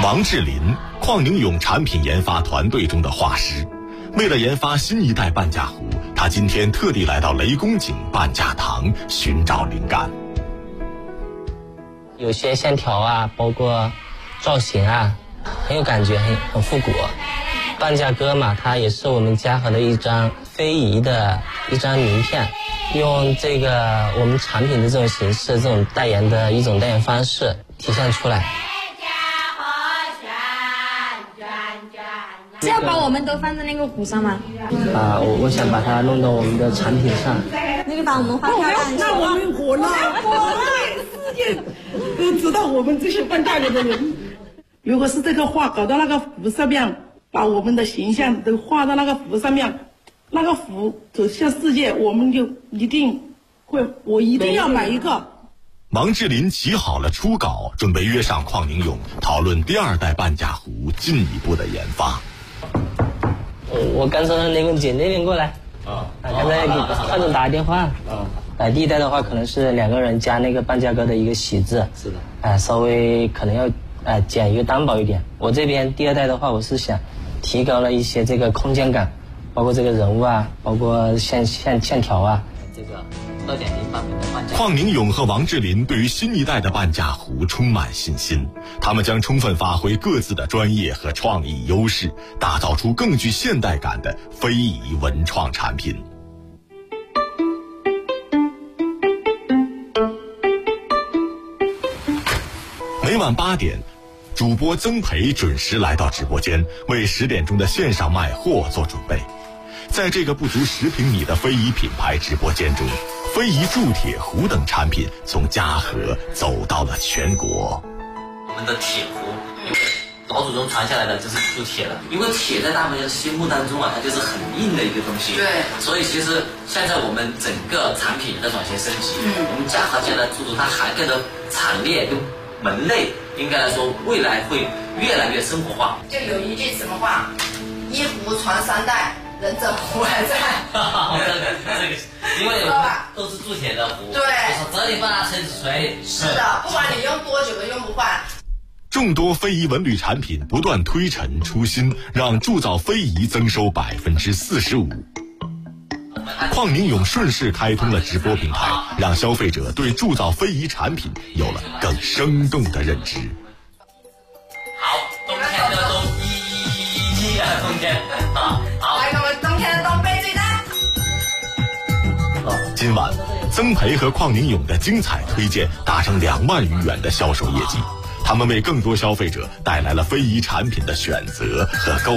王志林，矿宁永产品研发团队中的画师。为了研发新一代半价壶，他今天特地来到雷公井半价堂寻找灵感。 有些线条啊，包括造型啊，很有感觉，很复古。半价哥嘛，它也是我们嘉禾的一张非遗的一张名片，用这个我们产品的这种形式，这种代言的一种代言方式体现出来。 是要把我们都放在那个壶上吗？ 我想把它弄到我们的产品上。 那个把我们画漂亮。 那我们火了，世界都知道我们这些办价格的人。如果是这个画搞到那个壶上面，把我们的形象都画到那个壶上面，那个壶走向世界，我们就一定会，我一定要买一个。 王志林起好了初稿，准备约上矿宁永讨论第二代半价壶进一步的研发。 我刚从雷公井那边过来，刚才给范总打电话。第一代的话可能是2个人加那个半价哥的一个喜字， 是的， 稍微可能要剪一个单薄一点。我这边第2代的话，我是想提高了一些这个空间感，包括这个人物啊，包括线条啊，这个2.0版本的半价。 矿宁永和王志林对于新一代的半价壶充满信心，他们将充分发挥各自的专业和创意优势，打造出更具现代感的非遗文创产品。每晚8点，主播曾培准时来到直播间，为10点钟的线上卖货做准备。在这个不足10平米的非遗品牌直播间中，非遗铸铁壶等产品从嘉禾走到了全国。 我们的铁壶，因为老祖宗传下来的就是铸铁的，因为铁在大家的心目当中啊，它就是很硬的一个东西。对，所以其实现在我们整个产品在转型升级，我们嘉禾现在注重它涵盖的产业跟门类，应该来说未来会越来越生活化。 就有一句什么话，一壶传3代，人者壶还在。 这个，因为都是铸铁的壶，对，只要你把它撑直垂， 是的，不管你用多久都用不坏。 众多非遗文旅产品不断推陈出新，让铸造非遗增收45%。矿宁永顺势开通了直播平台，让消费者对铸造非遗产品有了更生动的认知。 好，冬天的冬，冬天，好， 来，我们冬天的冬杯最大。 今晚，曾培和矿宁永的精彩推荐达成2万余元的销售业绩，他们为更多消费者带来了非遗产品的选择和购